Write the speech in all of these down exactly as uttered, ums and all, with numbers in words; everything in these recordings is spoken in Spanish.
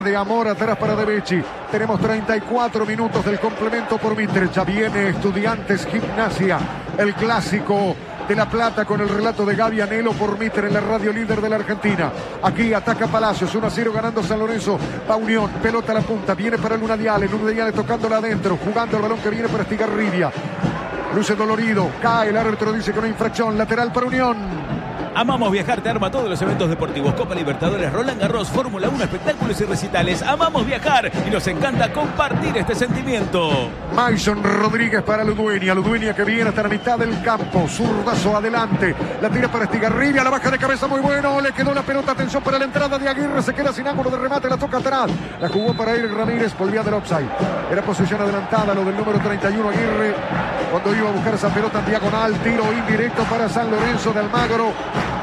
de Amor atrás para De Becci. Tenemos treinta y cuatro minutos del complemento por Mitre. Ya viene Estudiantes Gimnasia, el clásico de La Plata, con el relato de Gaby Anelo por Mitre en la radio líder de la Argentina. Aquí ataca Palacios, uno a cero ganando San Lorenzo. Va Unión, pelota a la punta, viene para Luna Diale, Luna Diale tocándola adentro, jugando el balón que viene para Estigarribia. Luce dolorido, cae, el árbitro dice que no hay infracción, lateral para Unión. Amamos Viajar, te arma todos los eventos deportivos, Copa Libertadores, Roland Garros, Fórmula uno, espectáculos y recitales. Amamos viajar y nos encanta compartir este sentimiento. Mason Rodríguez para Ludueña, Ludueña que viene hasta la mitad del campo, zurdazo adelante, la tira para Estigarribia, la baja de cabeza muy bueno, le quedó la pelota, atención para la entrada de Aguirre, se queda sin ángulo de remate, la toca atrás, la jugó para Eric Ramírez, volvía del offside, era posición adelantada lo del número treinta y uno Aguirre, cuando iba a buscar esa pelota en diagonal, tiro indirecto para San Lorenzo de Almagro.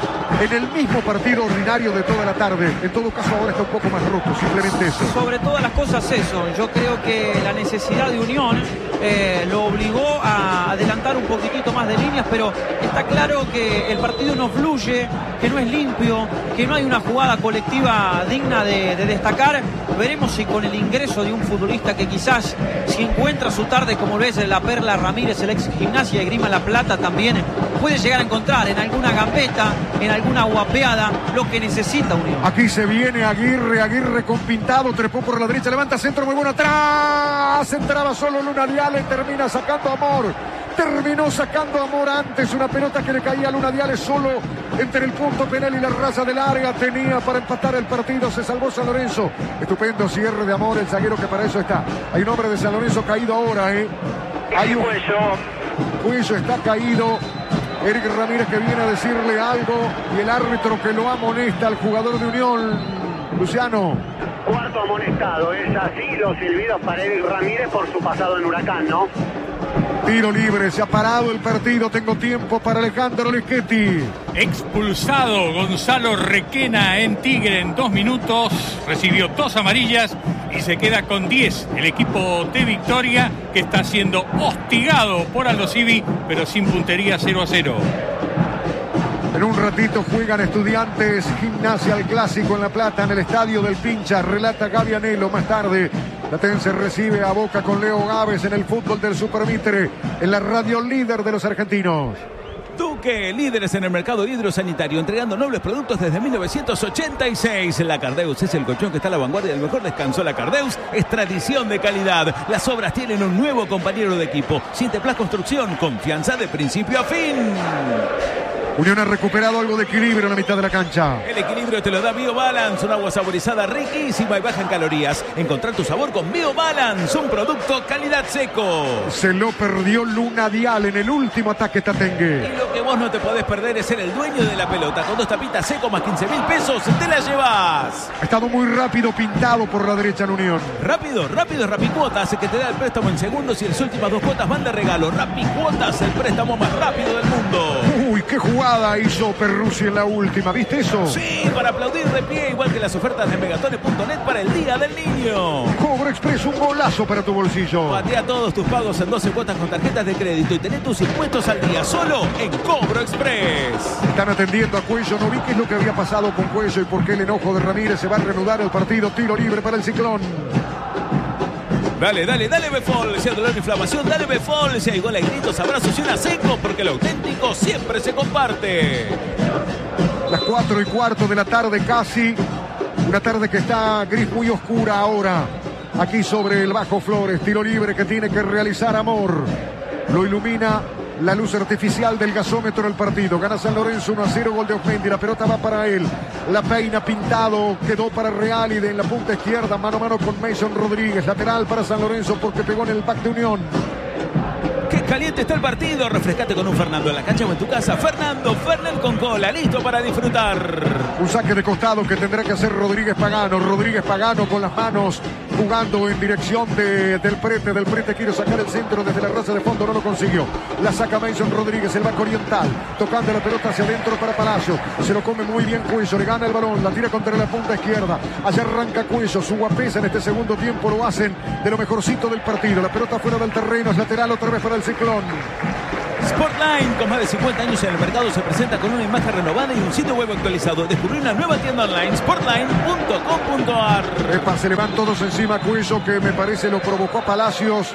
En el mismo partido ordinario de toda la tarde. En todo caso ahora está un poco más roto, simplemente eso. Sobre todas las cosas eso. Yo creo que la necesidad de Unión eh, lo obligó a adelantar un poquitito más de líneas, pero está claro que el partido no fluye, que no es limpio, que no hay una jugada colectiva digna de, de destacar. Veremos si con el ingreso de un futbolista que quizás, si encuentra su tarde como lo es la Perla Ramírez, el ex Gimnasia de Grima La Plata, también puede llegar a encontrar en alguna gambeta, en alguna guapeada, lo que necesita Unión. Aquí se viene Aguirre, Aguirre con Pintado, trepó por la derecha, levanta centro muy bueno atrás, entraba solo Luna Diale, termina sacando Amor, terminó sacando Amor antes, una pelota que le caía a Luna Diale solo entre el punto penal y la raza del área, tenía para empatar el partido, se salvó San Lorenzo, estupendo cierre de Amor, el zaguero que para eso está. Hay un hombre de San Lorenzo caído ahora, ¿eh? Hay un Cuello está caído. Eric Ramírez que viene a decirle algo y el árbitro que lo amonesta al jugador de Unión, Luciano. Cuarto amonestado, es así, los silbidos para Eric Ramírez por su pasado en Huracán, ¿no? Tiro libre, se ha parado el partido, tengo tiempo para Alejandro Leschetti. Expulsado Gonzalo Requena en Tigre en dos minutos, recibió dos amarillas y se queda con diez. El equipo de Victoria que está siendo hostigado por Aldo Civi, pero sin puntería, cero a cero. En un ratito juegan Estudiantes Gimnasia al clásico en La Plata, en el estadio del Pincha, relata Gaby Anelo. Más tarde Platense recibe a Boca con Leo Gávez en el fútbol del Super Mitre, en la radio líder de los argentinos. Duque, líderes en el mercado hidrosanitario, entregando nobles productos desde mil novecientos ochenta y seis. La Cardeus es el colchón que está a la vanguardia del mejor descanso. La Cardeus es tradición de calidad. Las obras tienen un nuevo compañero de equipo. Sinterplas Construcción, confianza de principio a fin. Unión ha recuperado algo de equilibrio en la mitad de la cancha. El equilibrio te lo da BioBalance, un agua saborizada riquísima y baja en calorías. Encontrar tu sabor con BioBalance, un producto calidad seco. Se lo perdió Luna Diale en el último ataque tatengue. Y lo que vos no te podés perder es ser el dueño de la pelota. Con dos tapitas seco más quince mil pesos, te la llevas. Ha estado muy rápido, Pintado por la derecha en Unión. Rápido, rápido es Rapicuotas, que te da el préstamo en segundos y las últimas dos cuotas van de regalo. Rapicuotas, el préstamo más rápido del mundo. Uy, qué jugada hizo Perruzzi en la última, ¿viste eso? Sí, para aplaudir de pie, igual que las ofertas de megatones punto net para el Día del Niño. Cobro Express, un golazo para tu bolsillo. Patea todos tus pagos en doce cuotas con tarjetas de crédito y tené tus impuestos al día solo en Cobro Express. Están atendiendo a Cuello, no vi qué es lo que había pasado con Cuello y por qué el enojo de Ramírez. Se va a reanudar el partido, tiro libre para el Ciclón. Dale, dale, dale Befol, si hay dolor de inflamación, dale Befol, si hay gol, hay gritos, abrazos y una seco, porque lo auténtico siempre se comparte. Las cuatro y cuarto de la tarde casi, una tarde que está gris muy oscura ahora, aquí sobre el Bajo Flores, tiro libre que tiene que realizar Amor, lo ilumina la luz artificial del gasómetro del partido. Gana San Lorenzo uno a cero, gol de Osmendi. La pelota va para él. La peina Pintado. Quedó para Realide en la punta izquierda. Mano a mano con Mason Rodríguez. Lateral para San Lorenzo porque pegó en el back de Unión. ¡Qué caliente está el partido! Refrescate con un Fernando en la cancha o en tu casa. Fernando, Fernet con cola. Listo para disfrutar. Un saque de costado que tendrá que hacer Rodríguez Pagano. Rodríguez Pagano con las manos jugando en dirección de, del Prete. Del Prete quiere sacar el centro desde la raza de fondo. No lo consiguió. La saca Mason Rodríguez, el banco oriental. Tocando la pelota hacia adentro para Palacio. Se lo come muy bien Cuello. Le gana el balón. La tira contra la punta izquierda. Allá arranca Cuello. Su guapesa en este segundo tiempo lo hacen de lo mejorcito del partido. La pelota fuera del terreno. Es lateral otra vez para el Ciclón. Sportline, con más de cincuenta años en el mercado, se presenta con una imagen renovada y un sitio web actualizado. Descubrí una nueva tienda online, sportline punto com punto a r. Epa, se le van todos encima a Cuello, que me parece lo provocó a Palacios.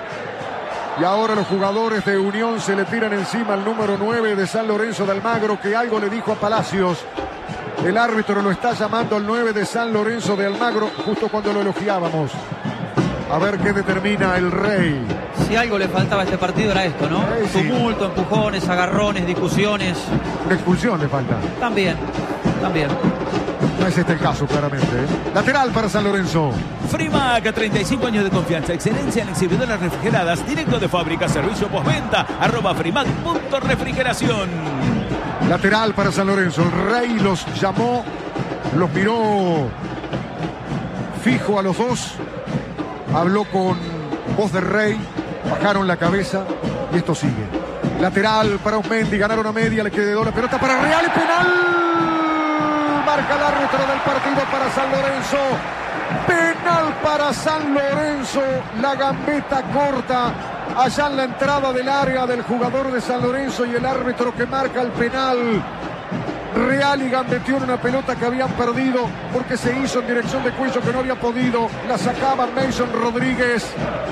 Y ahora los jugadores de Unión se le tiran encima al número nueve de San Lorenzo de Almagro, que algo le dijo a Palacios. El árbitro lo está llamando al nueve de San Lorenzo de Almagro, justo cuando lo elogiábamos. A ver qué determina el Rey. Si algo le faltaba a este partido era esto, ¿no? Eh, sí. Tumulto, empujones, agarrones, discusiones. Una expulsión le falta. También, también. No es este el caso, claramente, ¿eh? Lateral para San Lorenzo. Frimac, treinta y cinco años de confianza, excelencia en exhibidoras refrigeradas, directo de fábrica, servicio postventa, arroba frimac punto refrigeración. Lateral para San Lorenzo. El Rey los llamó, los miró fijo a los dos. Habló con voz de Rey, bajaron la cabeza y esto sigue. Lateral para Osmendi, ganaron a media, le quedó la pelota para Real y penal. Marca el árbitro del partido para San Lorenzo. Penal para San Lorenzo. La gambeta corta allá en la entrada del área del jugador de San Lorenzo y el árbitro que marca el penal. Real y gambeteó en una pelota que habían perdido porque se hizo en dirección de Cuello, que no había podido. La sacaba Mason Rodríguez.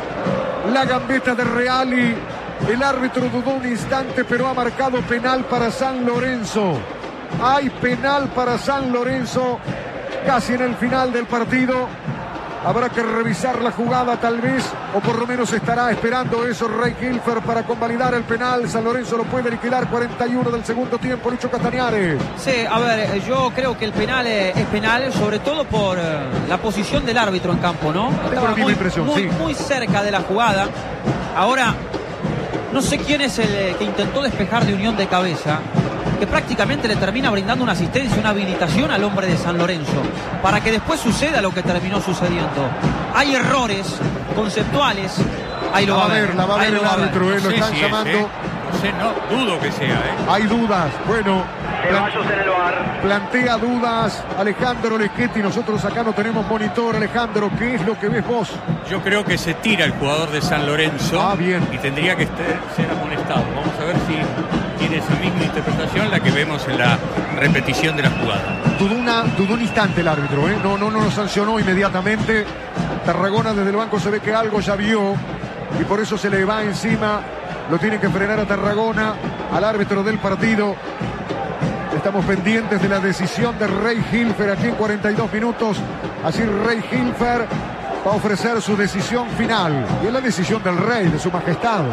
La gambeta de Real y el árbitro dudó un instante, pero ha marcado penal para San Lorenzo. Hay penal para San Lorenzo casi en el final del partido. Habrá que revisar la jugada tal vez, o por lo menos estará esperando eso Rey Hilfer para convalidar el penal. San Lorenzo lo puede liquidar. Cuarenta y uno del segundo tiempo, Lucho Castañares. Sí, a ver, yo creo que el penal es penal, sobre todo por la posición del árbitro en campo, ¿no? Tengo la misma impresión, muy, sí. muy cerca de la jugada. Ahora, no sé quién es el que intentó despejar de Unión de cabeza, que prácticamente le termina brindando una asistencia, una habilitación al hombre de San Lorenzo, para que después suceda lo que terminó sucediendo. Hay errores conceptuales, ahí lo La va va a ver, la va a ver el árbitro, eh, lo sé están si es, llamando. eh. No sé, no, dudo que sea, ¿eh? Hay dudas. Bueno, Ceballos en el bar. plantea dudas Alejandro Leschetti. Nosotros acá no tenemos monitor. Alejandro, ¿qué es lo que ves vos? Yo creo que se tira el jugador de San Lorenzo. Ah, bien. Y tendría que este- ser amonestado. Vamos a ver si tiene esa misma interpretación la que vemos en la repetición de la jugada. Dudó, una, dudó un instante el árbitro, ¿eh? No, no, no lo sancionó inmediatamente. Tarragona desde el banco se ve que algo ya vio y por eso se le va encima. Lo tienen que frenar a Tarragona, al árbitro del partido. Estamos pendientes de la decisión de Rey Hilfer aquí en cuarenta y dos minutos. Así Rey Hilfer va a ofrecer su decisión final. Y es la decisión del Rey, de su majestad.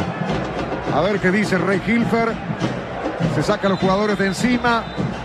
A ver qué dice Rey Hilfer. Se saca a los jugadores de encima.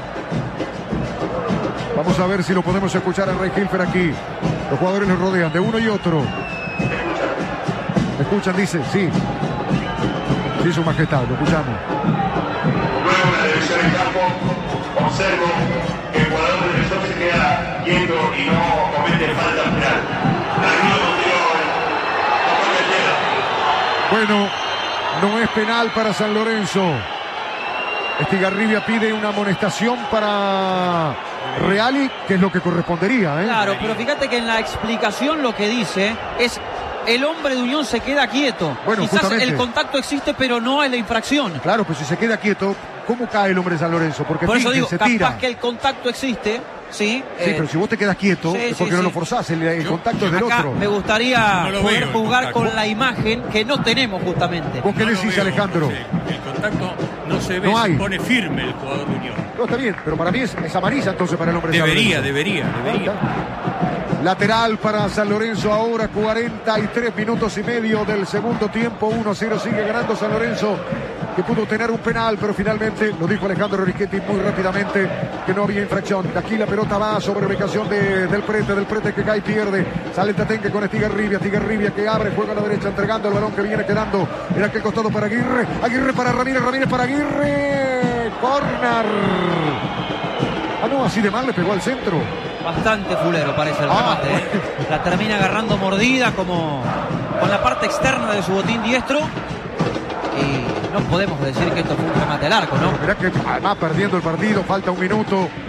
Vamos a ver si lo podemos escuchar a Rey Hilfer aquí. Los jugadores le rodean de uno y otro. ¿Me escuchan? Dice, sí. Sí, su majestad, lo escuchamos. Luego en la revisión en campo, observo que el jugador del defensor se queda quieto y no comete falta penal. Tranquilo contigo, no puede Bueno, no es penal para San Lorenzo. Estigarribia pide una amonestación para Reali, que es lo que correspondería, ¿eh? Claro, pero fíjate que en la explicación lo que dice es: el hombre de Unión se queda quieto. Bueno, Quizás justamente. el contacto existe, pero no es la infracción. Claro, pues si se queda quieto, ¿cómo cae el hombre de San Lorenzo? Porque Por eso finge, digo, se capaz tira. que el contacto existe, sí. Sí, eh, pero si vos te quedas quieto, sí, es porque sí, no sí. lo forzás, el, el Yo- contacto es del acá otro. me gustaría No lo poder veo el jugar contacto. con la imagen que no tenemos justamente. ¿Vos qué No lo decís, veo, Alejandro? no sé. El contacto no se ve, No hay. se pone firme el jugador de Unión. No, está bien, pero para mí es, es amarilla entonces para el hombre de San Debería, Lorenzo. debería, debería. Lateral para San Lorenzo ahora, cuarenta y tres minutos y medio del segundo tiempo. uno a cero sigue ganando San Lorenzo, que pudo tener un penal, pero finalmente, lo dijo Alejandro Rischetti muy rápidamente, que no había infracción. Aquí la pelota va sobre ubicación de, del Prete, del Prete que cae y pierde. Sale Tatenque con Estigarribia, Estigarribia que abre, juega a la derecha, entregando el balón que viene quedando en aquel costado para Aguirre. Aguirre para Ramírez, Ramírez para Aguirre. Corner. Ah, no, así de mal le pegó al centro. Bastante fulero parece el Ah, remate. ¿eh? La termina agarrando mordida como con la parte externa de su botín diestro. Y no podemos decir que esto fue un remate al arco, ¿no? Mirá que además perdiendo el partido, falta un minuto.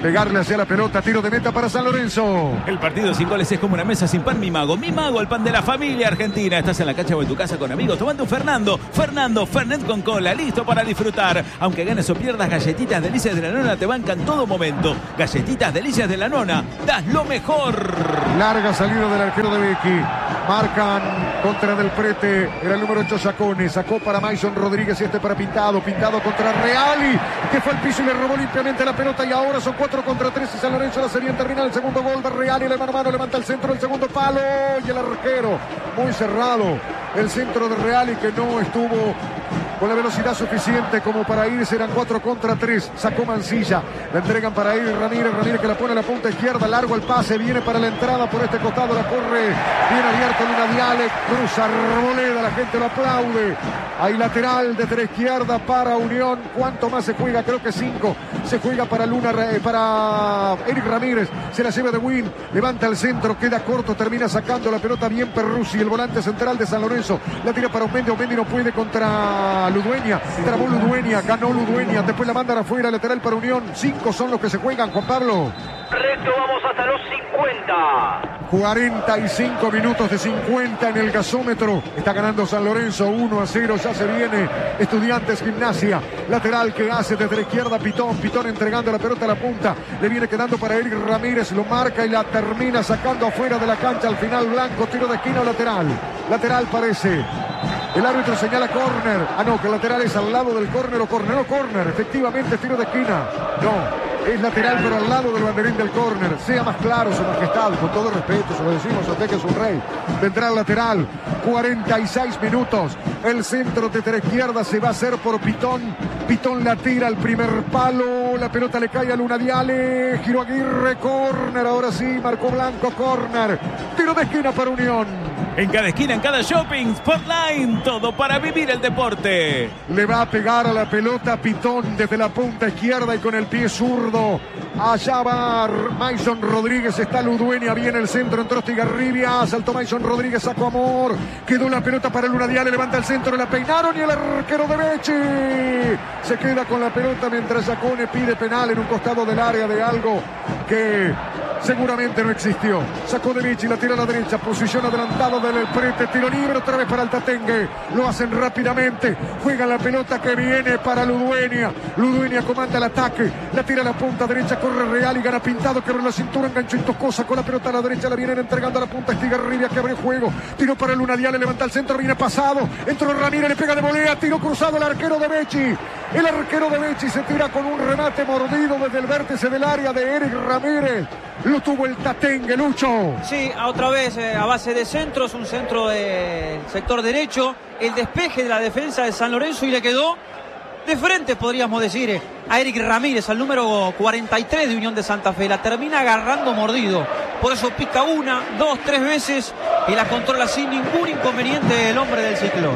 pegarle hacia la pelota, tiro de meta para San Lorenzo. El partido sin goles es como una mesa sin pan, mi mago. Mi mago, el pan de la familia argentina. Estás en la cancha o en tu casa con amigos tomando un Fernando. Fernando, Fernet con cola, listo para disfrutar. Aunque ganes o pierdas, galletitas delicias de la nona te bancan todo momento. Galletitas delicias de la nona, das lo mejor. Larga salida del arquero de Becky. Marcan contra Del Prete. Era el número ocho Sacone. Sacó para Mason Rodríguez y este para Pintado. Pintado contra Reali, que fue al piso y le robó limpiamente la pelota. Y ahora son cuatro contra tres y San Lorenzo la serie en terminar. El segundo gol de Reali, le mano a mano, levanta el centro, el segundo palo. Y el arquero muy cerrado. El centro de Reali que no estuvo con la velocidad suficiente como para irse. Eran cuatro contra tres. Sacó Mancilla. La entregan para ir Ramírez. Ramírez que la pone a la punta izquierda. Largo el pase. Viene para la entrada por este costado. La corre bien abierto Luna Viale. Cruza Arboleda. La gente lo aplaude. Hay lateral desde la izquierda para Unión. ¿Cuánto más se juega? Creo que cinco. Se juega para Luna, eh, para Eric Ramírez. Se la lleva de Win. Levanta el centro. Queda corto. Termina sacando la pelota bien Perruzzi. El volante central de San Lorenzo. La tira para Omendi. Omendi no puede contra Ludueña. Trabó Ludueña. Ganó Ludueña. Después la mandan afuera. Lateral para Unión. Cinco son los que se juegan. Juan Pablo. Recto, vamos hasta los cincuenta. cuarenta y cinco minutos de cincuenta en el gasómetro. Está ganando San Lorenzo uno a cero. Ya se viene Estudiantes Gimnasia. Lateral que hace desde la izquierda Pitón. Pitón entregando la pelota a la punta. Le viene quedando para Eric Ramírez. Lo marca y la termina sacando afuera de la cancha. Al final Blanco. Tiro de esquina lateral. Lateral parece. El árbitro señala córner. Ah, no, que el lateral es al lado del córner o córner. No, córner. Efectivamente, tiro de esquina. No. Es lateral, pero al lado del banderín del córner. Sea más claro, su majestad. Con todo respeto, se lo decimos a usted que es un rey. Vendrá el lateral. cuarenta y seis minutos. El centro desde la izquierda se va a hacer por Pitón. Pitón la tira al primer palo. La pelota le cae a Luna Viale. Giro Aguirre, córner. Ahora sí, marcó Blanco, córner. Tiro de esquina para Unión. En cada esquina, en cada shopping, Sportline, todo para vivir el deporte. Le va a pegar a la pelota Pitón desde la punta izquierda y con el pie zurdo. Allá va Mason Rodríguez, está Ludueña, viene el centro, entró Estigarribia, saltó Mason Rodríguez, sacó Amor, quedó la pelota para Luna Viale, levanta el centro, la peinaron y el arquero de Becci se queda con la pelota mientras Sacone pide penal en un costado del área de algo que seguramente no existió. Sacó de Becci, la tira a la derecha, posición adelantada del Prete, tiro libre otra vez para Altatengue, lo hacen rápidamente, juegan la pelota que viene para Ludueña, Ludueña comanda el ataque, la tira a la punta derecha, corre Real y gana Pintado, quebra la cintura, enganchó Intoscosa con la pelota a la derecha, la vienen entregando a la punta Estigarribia que abre juego, tiro para Luna Viale, levanta el centro, viene pasado, entró Ramírez, le pega de volea, tiro cruzado el arquero de Becci, el arquero de Becci se tira con un remate mordido desde el vértice del área de Eric Ramírez. Lo tuvo el Tatengue, Lucho. Sí, otra vez eh, a base de centros, un centro del sector derecho, el despeje de la defensa de San Lorenzo y le quedó de frente, podríamos decir, eh, a Eric Ramírez, al número cuarenta y tres de Unión de Santa Fe. La termina agarrando mordido. Por eso pica una, dos, tres veces y la controla sin ningún inconveniente el hombre del Ciclón.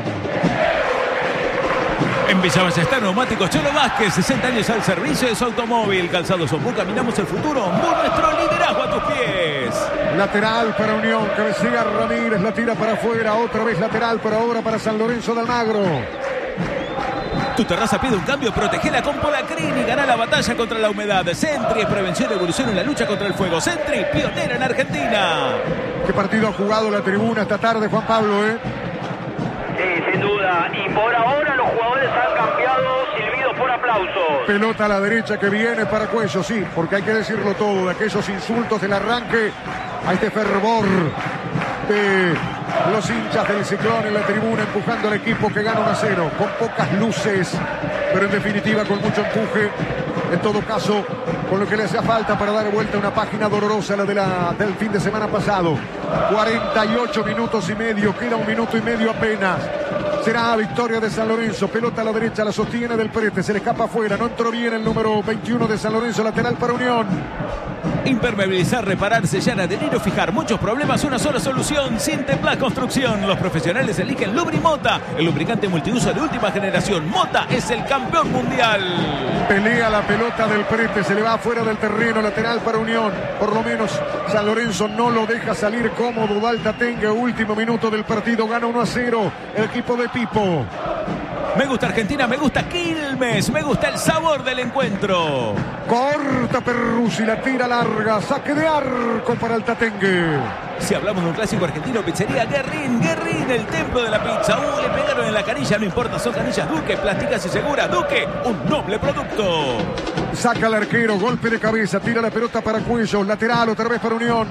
En Villa Ballester, Neumáticos Cholo Vázquez, sesenta años al servicio de su automóvil. Calzados Ombú, caminamos el futuro. Ombú, nuestro liderazgo a tus pies. Lateral para Unión, cabecea Ramírez, la tira para afuera. Otra vez lateral, pero ahora para San Lorenzo de Almagro. Tu terraza pide un cambio, protegela con Polacrin y gana la batalla contra la humedad. Sentry es prevención y evolución en la lucha contra el fuego. Sentry, pionera en Argentina. ¿Qué partido ha jugado la tribuna esta tarde, Juan Pablo, eh? Sí, sin duda. Y por ahora los jugadores han cambiado, silbidos por aplausos. Pelota a la derecha que viene para Cuello, sí, porque hay que decirlo todo, de aquellos insultos del arranque a este fervor de los hinchas del Ciclón en la tribuna empujando al equipo que gana uno a cero, con pocas luces, pero en definitiva con mucho empuje. En todo caso, con lo que le hacía falta para dar vuelta a una página dolorosa, la, de la del fin de semana pasado. cuarenta y ocho minutos y medio, queda un minuto y medio apenas. Será victoria de San Lorenzo, pelota a la derecha, la sostiene Del Prete, se le escapa afuera, no entró bien el número veintiuno de San Lorenzo, lateral para Unión. Impermeabilizar, reparar, sellar, adherir o fijar. Muchos problemas, una sola solución. Sinteplas Construcción. Los profesionales eligen Lubrimota, el lubricante multiuso de última generación. Mota es el campeón mundial. Pelea la pelota Del Prete, se le va afuera del terreno, lateral para Unión. Por lo menos San Lorenzo no lo deja salir cómodo. Altatengue, último minuto del partido, gana uno a cero el equipo de Pipo. Me gusta Argentina, me gusta Quilmes, me gusta el sabor del encuentro. Corta Perruzzi, la tira larga, saque de arco para el Tatengue. Si hablamos de un clásico argentino, pizzería Guerrín, Guerrín, el templo de la pizza. Uh, le pegaron en la canilla, no importa, son canillas Duque, plásticas y seguras. Duque, un noble producto. Saca al arquero, golpe de cabeza, tira la pelota para Cuello, lateral otra vez para Unión.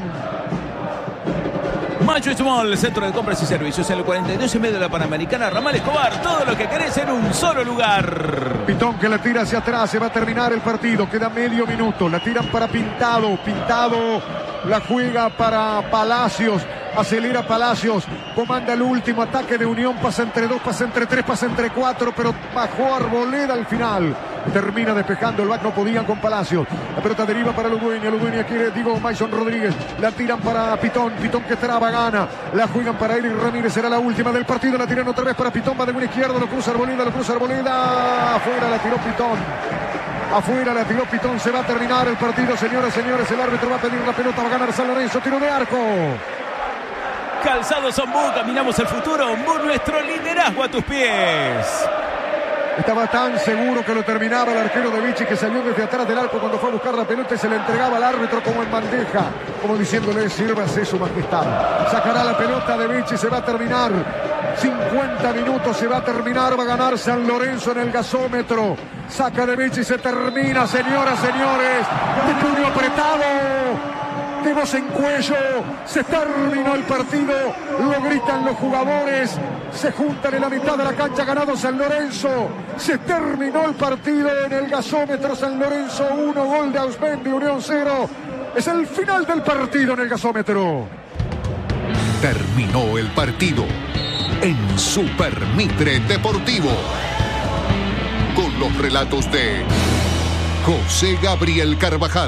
Macho Small, centro de compras y servicios en el cuarenta y dos y medio de la Panamericana, Ramal Escobar, todo lo que querés en un solo lugar. Pitón que la tira hacia atrás, se va a terminar el partido, queda medio minuto, la tiran para Pintado, Pintado la juega para Palacios, acelera Palacios, comanda el último ataque de Unión, pasa entre dos, pasa entre tres, pasa entre cuatro, pero bajó Arboleda al final. Termina despejando el back, no podían con Palacios. La pelota deriva para Ludueña. Ludueña quiere, digo, Mason Rodríguez. La tiran para Pitón. Pitón que traba, gana. La juegan para Eric Ramírez. Será la última del partido. La tiran otra vez para Pitón. Va de una izquierda. Lo cruza Arboleda. Lo cruza Arboleda. Afuera la tiró Pitón. Afuera la tiró Pitón. Se va a terminar el partido, señoras y señores. El árbitro va a pedir la pelota. Va a ganar San Lorenzo. Tiro de arco. Calzado Son Bu, caminamos el futuro. Bu, nuestro liderazgo a tus pies. Estaba tan seguro que lo terminaba el arquero de Vichy, que salió desde atrás del arco cuando fue a buscar la pelota y se le entregaba al árbitro como en bandeja, como diciéndole, sírvase su majestad. Sacará la pelota de Vichy, se va a terminar. cincuenta minutos, se va a terminar, va a ganar San Lorenzo en el gasómetro. Saca de Vichy, se termina, señoras, señores. De puño apretado. De voz en cuello, se terminó el partido, lo gritan los jugadores, se juntan en la mitad de la cancha, ganado San Lorenzo, se terminó el partido en el gasómetro, San Lorenzo uno, gol de Ausmendi, Unión cero, es el final del partido en el gasómetro. Terminó el partido en Super Mitre Deportivo, con los relatos de José Gabriel Carvajal.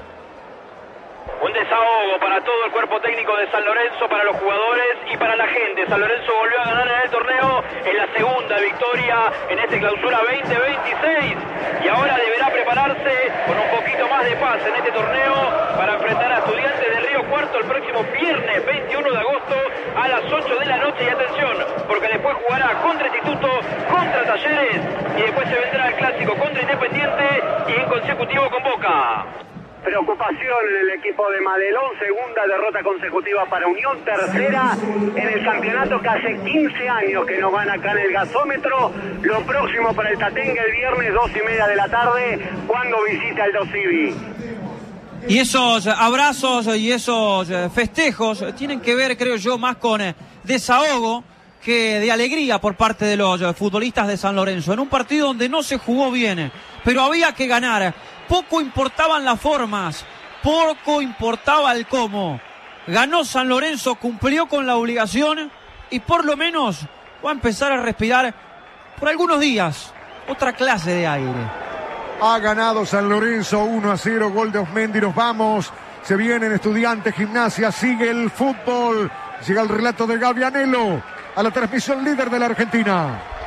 Un desahogo para todo el cuerpo técnico de San Lorenzo, para los jugadores y para la gente. San Lorenzo volvió a ganar en el torneo, en la segunda victoria en este clausura veinte veintiséis. Y ahora deberá prepararse con un poquito más de paz en este torneo para enfrentar a Estudiantes de Río Cuarto el próximo viernes veintiuno de agosto a las ocho de la noche. Y atención, porque después jugará contra Instituto, contra Talleres y después se vendrá el clásico contra Independiente y en consecutivo con Boca. Preocupación en el equipo de Madelón, segunda derrota consecutiva para Unión, tercera en el campeonato que hace quince años que no gana acá en el gasómetro. Lo próximo para el Tatengue el viernes dos y media de la tarde cuando visita el Dosivi. Y esos abrazos y esos festejos tienen que ver, creo yo, más con desahogo que de alegría por parte de los futbolistas de San Lorenzo. En un partido donde no se jugó bien, pero había que ganar. Poco importaban las formas, poco importaba el cómo. Ganó San Lorenzo, cumplió con la obligación y por lo menos va a empezar a respirar por algunos días otra clase de aire. Ha ganado San Lorenzo uno a cero, gol de Ausmendi. Nos vamos, se vienen Estudiantes, Gimnasia, sigue el fútbol. Llega el relato de Gavianelo a la transmisión líder de la Argentina.